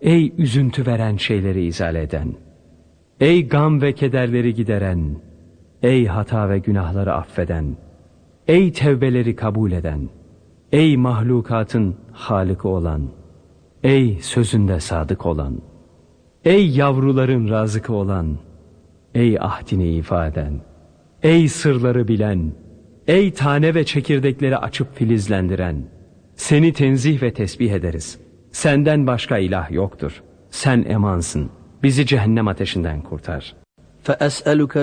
ey üzüntü veren şeyleri izale eden, ey gam ve kederleri gideren, ey hata ve günahları affeden, ey tevbeleri kabul eden, ey mahlukatın Halık'ı olan, ey sözünde sadık olan, ey yavruların razıkı olan, ey ahdini ifa eden, ey sırları bilen, ey tane ve çekirdekleri açıp filizlendiren, seni tenzih ve tesbih ederiz. Senden başka ilah yoktur. Sen emansın. Bizi cehennem ateşinden kurtar. فَأَسْأَلُكَ